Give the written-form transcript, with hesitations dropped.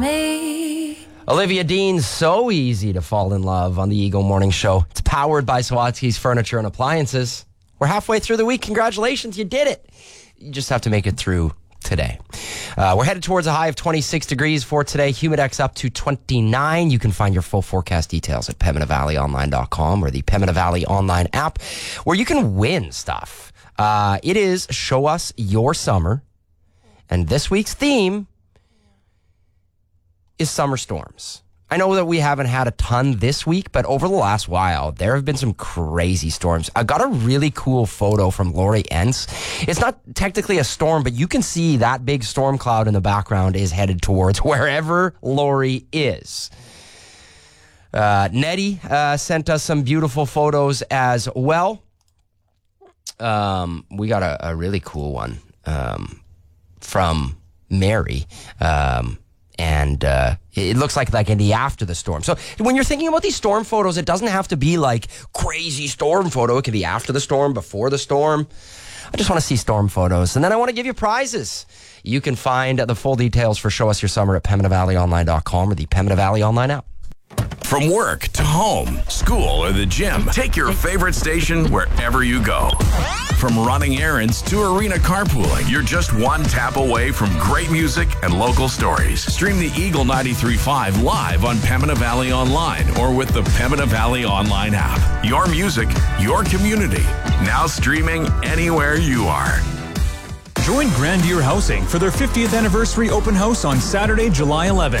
Olivia Dean's So Easy to Fall in Love on the Eagle Morning Show. It's powered by Sawatsky's Furniture and Appliances. We're halfway through the week. Congratulations, you did it. You just have to make it through today. We're headed towards a high of 26 degrees for today. Humidex up to 29. You can find your full forecast details at PembinaValleyOnline.com or the Pembina Valley Online app, where you can win stuff. It is Show Us Your Summer, and this week's theme is summer storms. I know that we haven't had a ton this week, but over the last while, there have been some crazy storms. I got a really cool photo from Lori Entz. It's not technically a storm, but you can see that big storm cloud in the background is headed towards wherever Lori is. Nettie sent us some beautiful photos as well. We got a really cool one from Mary. And it looks like in the after the storm. So when you're thinking about these storm photos, it doesn't have to be like crazy storm photo. It could be after the storm, before the storm. I just want to see storm photos. And then I want to give you prizes. You can find the full details for Show Us Your Summer at PembinaValleyOnline.com or the Pembina Valley Online app. From work to home, school, or the gym, take your favorite station wherever you go. From running errands to arena carpooling, you're just one tap away from great music and local stories. Stream the Eagle 93.5 live on Pembina Valley Online or with the Pembina Valley Online app. Your music, your community. Now streaming anywhere you are. Join Grandier Housing for their 50th anniversary open house on Saturday, July 11th.